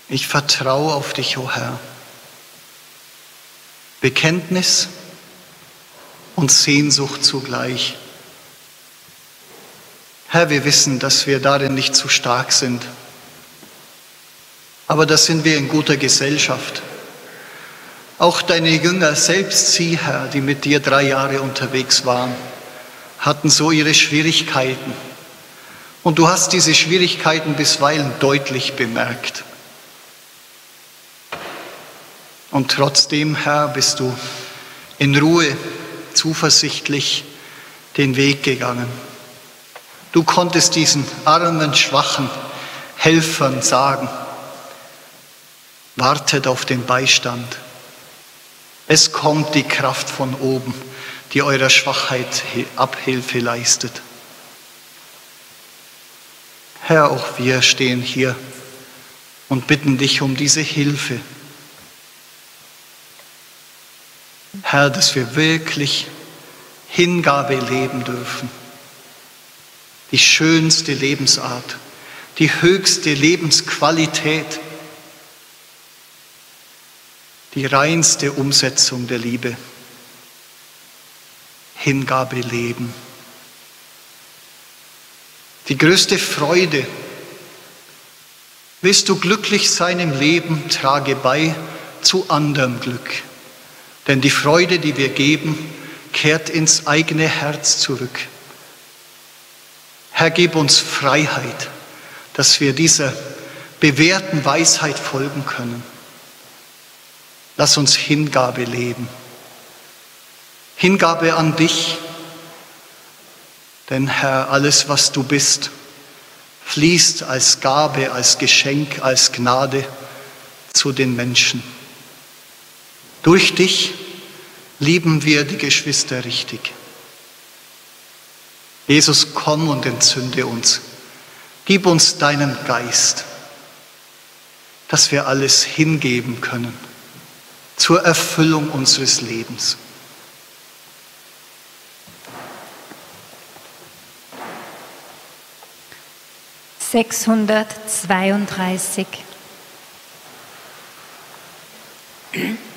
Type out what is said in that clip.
Ich vertraue auf dich, o Herr. Bekenntnis und Sehnsucht zugleich. Herr, wir wissen, dass wir darin nicht zu stark sind. Aber da sind wir in guter Gesellschaft. Auch deine Jünger, selbst sie, Herr, die mit dir 3 Jahre unterwegs waren, hatten so ihre Schwierigkeiten. Und du hast diese Schwierigkeiten bisweilen deutlich bemerkt. Und trotzdem, Herr, bist du in Ruhe, zuversichtlich den Weg gegangen. Du konntest diesen armen, schwachen Helfern sagen, wartet auf den Beistand. Es kommt die Kraft von oben, die eurer Schwachheit Abhilfe leistet. Herr, auch wir stehen hier und bitten dich um diese Hilfe. Herr, dass wir wirklich Hingabe leben dürfen. Die schönste Lebensart, die höchste Lebensqualität, die reinste Umsetzung der Liebe. Hingabe leben. Die größte Freude. Willst du glücklich sein im Leben, trage bei zu anderem Glück. Denn die Freude, die wir geben, kehrt ins eigene Herz zurück. Herr, gib uns Freiheit, dass wir dieser bewährten Weisheit folgen können. Lass uns Hingabe leben. Hingabe an dich. Denn Herr, alles, was du bist, fließt als Gabe, als Geschenk, als Gnade zu den Menschen. Durch dich lieben wir die Geschwister richtig. Jesus, komm und entzünde uns. Gib uns deinen Geist, dass wir alles hingeben können zur Erfüllung unseres Lebens. (632)